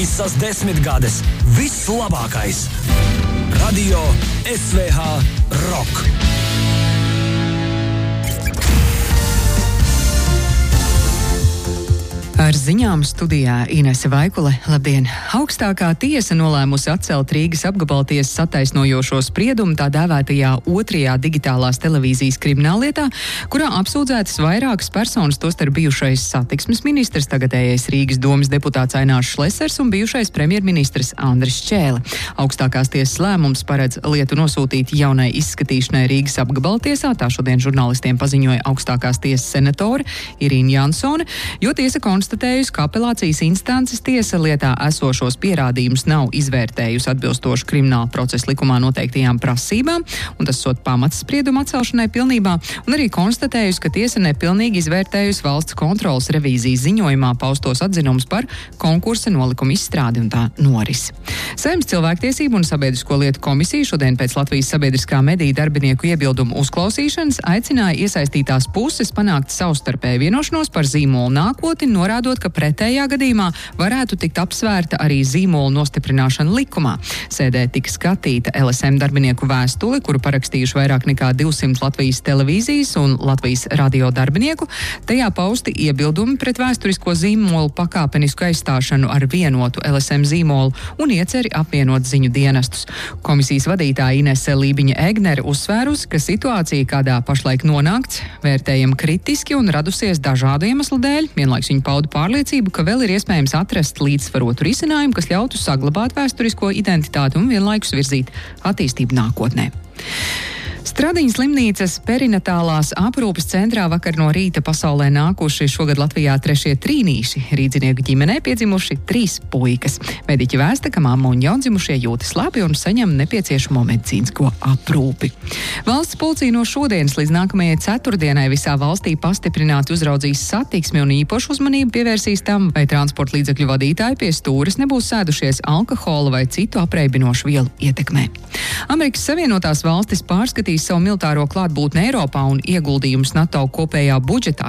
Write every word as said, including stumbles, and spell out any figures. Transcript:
Visas desmitgades viss labākais. Radio S V H Rock. Ar ziņām studijā Inese Vaikule. Labdien! Augstākā tiesa nolēmusi atcelt Rīgas apgabaltiesas attaisnojošo spriedumu tā dēvētajā otrajā digitālās televīzijas krimināllietā, kurā apsūdzētas vairākas personas, tostarp bijušais satiksmes ministrs, tagadējais Rīgas domes deputāts Ainārs Šlesers un bijušais premjerministrs Andris Čēle. Augstākās tiesas lēmums paredz lietu nosūtīt jaunai izskatīšanai Rīgas apgabaltiesā, tā šodien žurnālistiem paziņoja augstākās tiesas senatore Irīna Jansone, jo tiesa konstatējusi, ka apelācijas instances tiesa lietā esošos pierādījumus nav izvērtējusi atbilstoši krimināla procesa likumā noteiktajām prasībām, un tas sot pamats sprieduma atcelšanai pilnībā, un arī konstatējusi, ka tiesa nepilnīgi izvērtējusi valsts kontrolas revīzijas ziņojumā paustos atzinumus par konkursa nolikumu izstrādi un tā norisi. Saeimas cilvēktiesību un sabiedrisko lietu komisija šodien pēc Latvijas sabiedriskā mediju darbinieku iebildumu uzklausīšanas aicināja iesaistītās puses panākt savstarpēju vienošanos par zīmolu nākotni, norādot, ka pretējā gadījumā varētu tikt apsvērta arī zīmola nostiprināšana likumā. Sēdē tika skatīta L S M darbinieku vēstuli, kuru parakstījuši vairāk nekā divsimt Latvijas televīzijas un Latvijas radio darbinieku. Tajā pausti iebildumi pret vēsturisko zīmolu pakāpenisku aizstāšanu ar vienotu L S M zīmolu un ieceri apvienot ziņu dienestus. Komisijas vadītāja Inese Lībiņa-Egnere uzsvērusi, ka situācija, kādā pašlaik nonākts, vērtējama kritiski un radusies dažādu iemeslu dēļ. Vienlaiks viņa pauda pārliecību, ka vēl ir iespējams atrast līdzsvarotu risinājumu, kas ļautu saglabāt vēsturisko identitāti un vienlaikus virzīt attīstību nākotnē. Stradiņas slimnīcas perinatālās aprūpes centrā vakar no rīta pasaulē nākuši šogad Latvijā trešie trīnīši. Rīdzinieku ģimenē piedzimuši trīs puikas. Mediķi vēsta, ka mamma un jaundzimušie jūtas labi un saņem nepieciešamo medicīnisko aprūpi. Valsts policija no šodienas līdz nākamajai ceturtdienai visā valstī pastiprināti uzraudzīs satiksmi un īpašu uzmanību pievērsīs tam, vai transporta līdzekļu vadītāji pie stūres nebūs sēdušies alkohola vai citu apreibinošu vielu ietekmē. Amerikas Savienotās valstis pārskatīs savu militāro klātbūtni Eiropā un ieguldījumus NATO kopējā budžetā